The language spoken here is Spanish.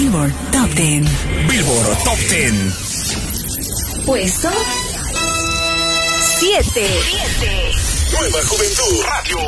Billboard Top 10. Billboard Top 10. Puesto 7. Nueva Juventud Radio.